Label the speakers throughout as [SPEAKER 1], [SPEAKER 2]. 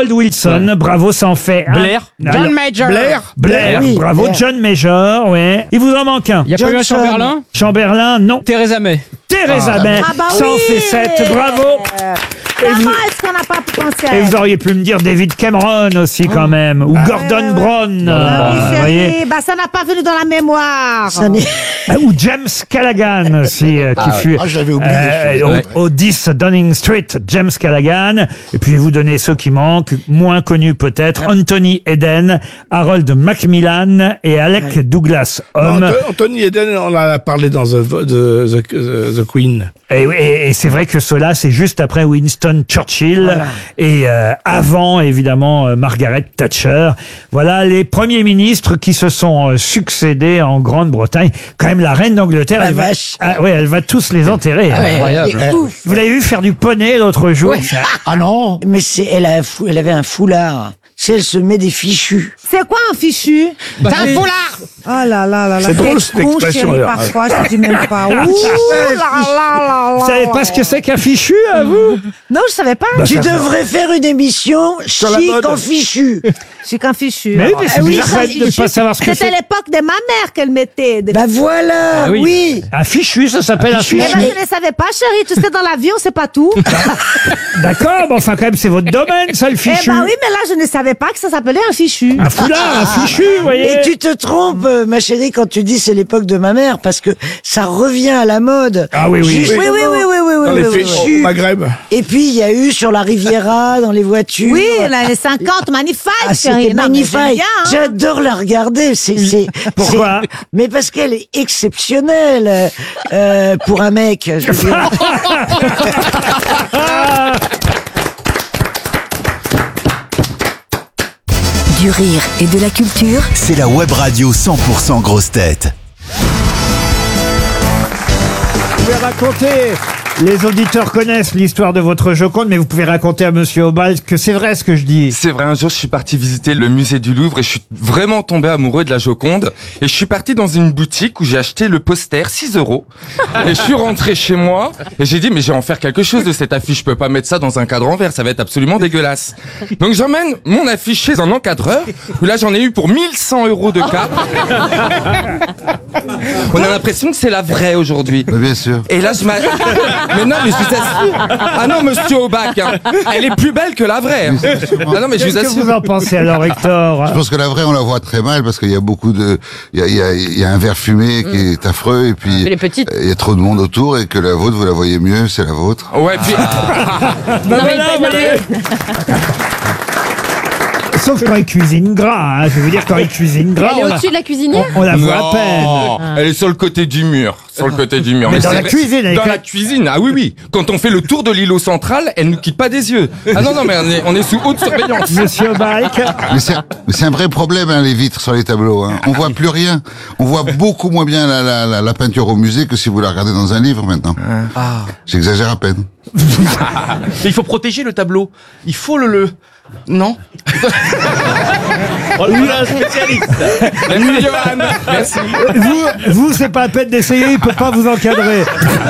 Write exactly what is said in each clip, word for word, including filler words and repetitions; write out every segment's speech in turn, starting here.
[SPEAKER 1] Harold Wilson, ouais. bravo, ça en fait. Hein.
[SPEAKER 2] Blair.
[SPEAKER 1] John
[SPEAKER 2] Major.
[SPEAKER 1] Blair. Blair,
[SPEAKER 3] oui,
[SPEAKER 1] bravo,
[SPEAKER 3] Blair.
[SPEAKER 1] John Major, ouais. Il vous en manque un.
[SPEAKER 2] Il y a pas eu un Chamberlain
[SPEAKER 1] Chamberlain, non.
[SPEAKER 2] Theresa May.
[SPEAKER 1] Theresa
[SPEAKER 3] ah,
[SPEAKER 1] May,
[SPEAKER 3] ah bah
[SPEAKER 1] ça en
[SPEAKER 3] oui.
[SPEAKER 1] fait sept, bravo.
[SPEAKER 4] Comment vous... est-ce qu'on n'a pas pensé à
[SPEAKER 1] Et
[SPEAKER 4] elle?
[SPEAKER 1] vous auriez pu me dire David Cameron aussi quand même, ou
[SPEAKER 3] ah,
[SPEAKER 1] Gordon
[SPEAKER 3] ouais, ouais.
[SPEAKER 1] Brown,
[SPEAKER 4] Ah
[SPEAKER 1] euh,
[SPEAKER 4] oui,
[SPEAKER 1] vous
[SPEAKER 4] chérie,
[SPEAKER 1] voyez.
[SPEAKER 4] bah ça n'a pas venu dans la mémoire.
[SPEAKER 3] Ça n'est-
[SPEAKER 1] Ah, ou James Callaghan aussi, euh, qui
[SPEAKER 5] Ah,
[SPEAKER 1] fut
[SPEAKER 5] ah, j'avais oublié.
[SPEAKER 1] euh,
[SPEAKER 5] Ouais.
[SPEAKER 1] au, au dix Downing Street, James Callaghan. Et puis je vais vous donner ceux qui manquent, moins connus peut-être, Anthony Eden, Harold Macmillan et Alec Douglas Home.
[SPEAKER 5] Anto- Anthony Eden, on en a parlé dans The, the, the, the, the Queen.
[SPEAKER 1] Et, et- et c'est vrai que cela, c'est juste après Winston Churchill
[SPEAKER 3] Voilà.
[SPEAKER 1] et euh, avant, évidemment, euh, Margaret Thatcher. Voilà les premiers ministres qui se sont euh, succédés en Grande-Bretagne. Quand même, la reine d'Angleterre,
[SPEAKER 3] La
[SPEAKER 1] elle va,
[SPEAKER 3] vache.
[SPEAKER 1] ah, ouais, elle va tous les enterrer. hein.
[SPEAKER 2] Incroyable.
[SPEAKER 3] C'est ouf.
[SPEAKER 1] Vous l'avez vu faire du poney l'autre jour? Ça-
[SPEAKER 5] Ah non.
[SPEAKER 3] Mais c'est, elle, a un fou, elle avait un foulard. Si elle se met des fichus.
[SPEAKER 4] C'est quoi un fichu?
[SPEAKER 2] Bah,
[SPEAKER 4] T'as un
[SPEAKER 2] c'est-
[SPEAKER 4] foulard. Oh là là là là.
[SPEAKER 5] C'est drôle,
[SPEAKER 4] T'es
[SPEAKER 5] cette
[SPEAKER 4] con,
[SPEAKER 5] expression,
[SPEAKER 4] chérie,
[SPEAKER 5] d'ailleurs.
[SPEAKER 4] parfois, si tu m'aimes pas. Ouh là là là
[SPEAKER 1] Vous
[SPEAKER 4] là
[SPEAKER 1] savez
[SPEAKER 4] là.
[SPEAKER 1] pas ce que c'est qu'un fichu, à vous?
[SPEAKER 4] Non, je savais pas.
[SPEAKER 1] Bah,
[SPEAKER 3] Tu
[SPEAKER 1] ça-
[SPEAKER 3] devrais faire une émission
[SPEAKER 5] la
[SPEAKER 3] chic
[SPEAKER 5] mode.
[SPEAKER 3] en fichu.
[SPEAKER 4] C'est qu'un fichu.
[SPEAKER 1] Mais oui, mais
[SPEAKER 4] Ah
[SPEAKER 1] c'est
[SPEAKER 4] oui,
[SPEAKER 1] bizarre
[SPEAKER 4] ça,
[SPEAKER 1] quand même de
[SPEAKER 4] fichu.
[SPEAKER 1] pas savoir ce que
[SPEAKER 4] C'était
[SPEAKER 1] c'est.
[SPEAKER 4] l'époque de ma mère qu'elle mettait. des-
[SPEAKER 3] Bah voilà,
[SPEAKER 2] Ah oui.
[SPEAKER 3] oui.
[SPEAKER 1] Un fichu, ça s'appelle un
[SPEAKER 4] Eh
[SPEAKER 1] fichu.
[SPEAKER 4] ben, je ne savais pas, chérie. Tu sais, dans l'avion, c'est pas tout.
[SPEAKER 1] D'accord, mais enfin, quand même, c'est votre domaine, ça, le
[SPEAKER 4] Eh
[SPEAKER 1] fichu.
[SPEAKER 4] ben oui, mais là, je ne savais pas que ça s'appelait un fichu.
[SPEAKER 1] Un foulard, un fichu, vous voyez.
[SPEAKER 3] Et tu te trompes, euh, ma chérie, quand tu dis c'est l'époque de ma mère, parce que ça revient à la mode.
[SPEAKER 1] Ah oui, oui.
[SPEAKER 3] Justement.
[SPEAKER 4] Oui, oui, oui, oui, oui,
[SPEAKER 5] Dans
[SPEAKER 4] oui,
[SPEAKER 5] les
[SPEAKER 4] oui,
[SPEAKER 5] fiches
[SPEAKER 4] oui.
[SPEAKER 5] au Maghreb.
[SPEAKER 3] Et puis il y a eu sur la Riviera, dans les voitures.
[SPEAKER 4] Oui, les cinquante, magnifique,
[SPEAKER 3] Ah,
[SPEAKER 4] chérie.
[SPEAKER 3] c'était
[SPEAKER 4] Non, mais j'aime
[SPEAKER 3] magnifique.
[SPEAKER 4] bien, hein.
[SPEAKER 3] J'adore la regarder. C'est, c'est,
[SPEAKER 1] Pourquoi?
[SPEAKER 3] c'est- Mais parce qu'elle est exceptionnelle euh, pour un mec. Je veux dire.
[SPEAKER 6] Du rire et de la culture.
[SPEAKER 7] C'est la web radio cent pour cent grosse tête.
[SPEAKER 1] Vous pouvez raconter, les auditeurs connaissent l'histoire de votre Joconde, mais vous pouvez raconter à Monsieur Obal que c'est vrai ce que je dis.
[SPEAKER 8] C'est vrai, un jour je suis parti visiter le musée du Louvre et je suis vraiment tombé amoureux de la Joconde. Et je suis parti dans une boutique où j'ai acheté le poster, six euros. Et je suis rentré chez moi et j'ai dit mais je vais en faire quelque chose de cette affiche, je peux pas mettre ça dans un cadre en verre, ça va être absolument dégueulasse. Donc j'emmène mon affiche chez un encadreur, où là j'en ai eu pour mille cent euros de cap. On a l'impression que c'est la vraie aujourd'hui.
[SPEAKER 9] Bien sûr.
[SPEAKER 8] Et là je m'a... Mais non mais je vous assure. Ah non monsieur Aubac, hein. Elle est plus belle que la vraie. hein. Ah non mais je vous
[SPEAKER 1] Qu'est-ce que
[SPEAKER 8] assure.
[SPEAKER 1] vous en pensez alors, Hector?
[SPEAKER 9] Je pense que la vraie, on la voit très mal parce qu'il y a beaucoup de, il y a, il y a, il y a un verre fumé qui est affreux et puis
[SPEAKER 10] Elle est petite.
[SPEAKER 9] il y a trop de monde autour et que la vôtre, vous la voyez mieux, c'est la vôtre.
[SPEAKER 8] Ouais, puis...
[SPEAKER 1] Ben
[SPEAKER 10] Non, mais-
[SPEAKER 1] voilà,
[SPEAKER 10] non,
[SPEAKER 1] vous voyez.
[SPEAKER 10] mais-
[SPEAKER 1] Sauf quand il cuisine gras, hein. Je vais vous dire, quand il cuisine gras,
[SPEAKER 10] Elle est
[SPEAKER 1] on la,
[SPEAKER 10] au-dessus de la cuisinière.
[SPEAKER 1] on la voit à
[SPEAKER 8] Non,
[SPEAKER 1] peine.
[SPEAKER 8] elle est sur le côté du mur, sur le côté du mur.
[SPEAKER 1] Mais dans
[SPEAKER 8] c'est
[SPEAKER 1] la
[SPEAKER 8] vrai-
[SPEAKER 1] cuisine, elle est
[SPEAKER 8] Dans
[SPEAKER 1] quand-
[SPEAKER 8] la cuisine, ah oui, oui. Quand on fait le tour de l'îlot central, elle nous quitte pas des yeux. Ah non, non, mais on est, on est sous haute surveillance.
[SPEAKER 1] Monsieur Obal.
[SPEAKER 9] Mais c'est, mais c'est un vrai problème, hein, les vitres sur les tableaux. Hein. On voit plus rien. On voit beaucoup moins bien la, la, la, la peinture au musée que si vous la regardez dans un livre maintenant.
[SPEAKER 8] Ah.
[SPEAKER 9] J'exagère à peine.
[SPEAKER 2] Mais il faut protéger le tableau. Il faut le le. Non. Oh, lui, un spécialiste.
[SPEAKER 8] Merci, Johan. Merci.
[SPEAKER 1] Vous, vous, c'est pas la peine d'essayer, il peut pas vous encadrer.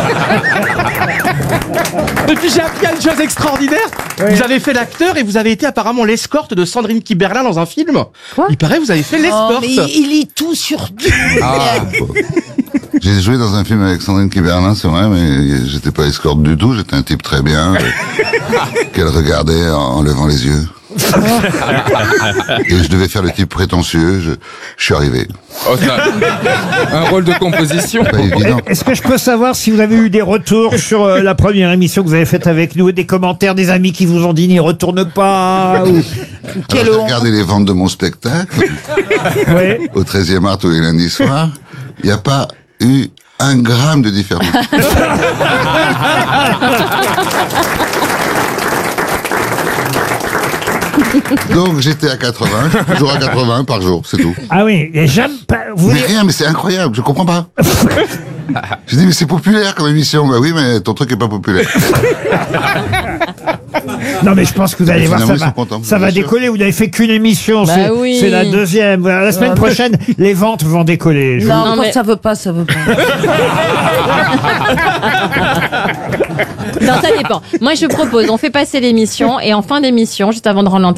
[SPEAKER 2] Et puis j'ai appris une chose extraordinaire. Vous avez fait l'acteur et vous avez été apparemment l'escorte de Sandrine Kiberlin dans un film.
[SPEAKER 10] Quoi
[SPEAKER 2] Il paraît que vous avez fait
[SPEAKER 3] Oh,
[SPEAKER 2] l'escorte.
[SPEAKER 3] mais il, il lit tout sur tout.
[SPEAKER 9] Ah. J'ai joué dans un film avec Sandrine Kiberlin, c'est vrai, mais j'étais pas escorte du tout. J'étais un type très bien, euh, qu'elle regardait en, en levant les yeux. Et je devais faire le type prétentieux. Je, je suis arrivé.
[SPEAKER 8] Oh, ça... Un rôle de composition.
[SPEAKER 9] Pas évident.
[SPEAKER 1] Est-ce que je peux savoir si vous avez eu des retours sur euh, la première émission que vous avez faite avec nous, des commentaires des amis qui vous ont dit n'y retourne pas ou...
[SPEAKER 9] Alors, j'ai regardé les ventes de mon spectacle
[SPEAKER 1] Oui.
[SPEAKER 9] au treizième art tous les lundis soirs. Il n'y a pas eu un gramme de différence. Donc j'étais à quatre-vingts, toujours à quatre-vingts par jour, c'est tout.
[SPEAKER 1] Ah oui, et j'aime pas... Vous
[SPEAKER 9] Mais
[SPEAKER 1] voulez-
[SPEAKER 9] rien, mais c'est incroyable, je comprends pas. J'ai dit mais c'est populaire comme émission. Bah oui, mais ton truc est pas populaire.
[SPEAKER 1] Non mais je pense que vous allez
[SPEAKER 9] Mais
[SPEAKER 1] voir, ça
[SPEAKER 9] finalement, ils
[SPEAKER 1] va,
[SPEAKER 9] sont contents,
[SPEAKER 1] ça
[SPEAKER 9] bien
[SPEAKER 1] va
[SPEAKER 9] sûr.
[SPEAKER 1] décoller. Vous n'avez fait qu'une émission,
[SPEAKER 10] Bah
[SPEAKER 1] c'est
[SPEAKER 10] oui.
[SPEAKER 1] c'est la deuxième. Voilà, la semaine prochaine, les ventes vont décoller. Je vous-
[SPEAKER 10] Non,
[SPEAKER 4] quand
[SPEAKER 10] mais-
[SPEAKER 4] ça veut pas, ça veut pas.
[SPEAKER 10] Non, ça dépend. Moi, je propose, on fait passer l'émission et en fin d'émission, juste avant de rendre l'antenne,